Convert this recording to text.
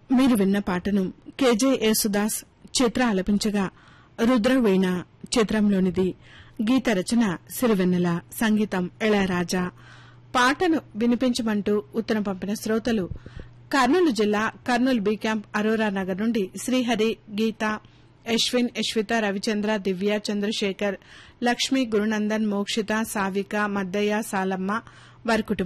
మీరు విన్న పాటను కేజే యేసుదాస్ చిత్ర ఆలపించగా రుద్రవీణ చిత్రంలోనిది. గీత రచన సిరివెన్నెల, సంగీతం ఇళయరాజా. పాటను వినిపించమంటూ ఉత్తరం పంపిన శ్రోతలు కర్నూలు జిల్లా కర్నూలు బి క్యాంప్ అరోరా నగర్ నుండి శ్రీహరి, గీత, యశ్విన్, యశ్విత, రవిచంద్ర, దివ్య, చంద్రశేఖర్, లక్ష్మి, గురునందన్, మోక్షిత, సావిక, మద్దయ్య, సాలమ్మ, వారి కుటుంబ